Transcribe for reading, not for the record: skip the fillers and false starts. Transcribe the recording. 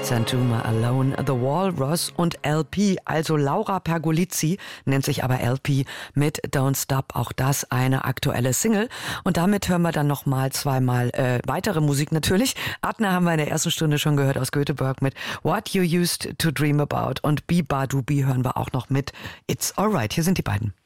Santuma Alone, The Walrus und LP, also Laura Pergolizzi, nennt sich aber LP mit Don't Stop, auch das eine aktuelle Single. Und damit hören wir dann nochmal zweimal weitere Musik natürlich. Adna haben wir in der ersten Stunde schon gehört aus Göteborg mit What You Used to Dream About und Biba Dubi hören wir auch noch mit It's Alright. Hier sind die beiden.